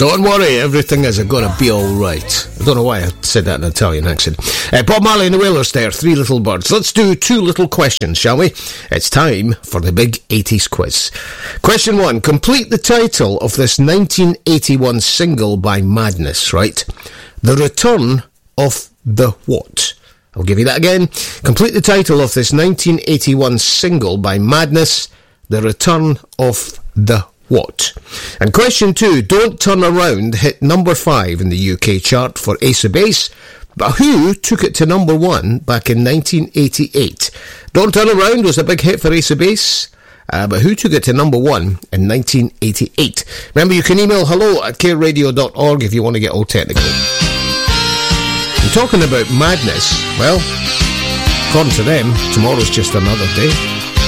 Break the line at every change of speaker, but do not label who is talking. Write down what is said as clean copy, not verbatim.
Don't worry, everything is going to be alright. I don't know why I said that in an Italian accent. Bob Marley and the Wailers there, Three Little Birds. Let's do two little questions, shall we? It's time for the big 80s quiz. Question 1. Complete the title of this 1981 single by Madness, right? The Return of the What? I'll give you that again. Complete the title of this 1981 single by Madness, The Return of the What? And question 2, Don't Turn Around hit number 5 in the UK chart for Ace of Base, but who took it to number 1 back in 1988? Don't Turn Around was a big hit for Ace of Base, but who took it to number 1 in 1988? Remember, you can email hello@careradio.org if you want to get all technical. And talking about Madness, well, according to them, tomorrow's just another day.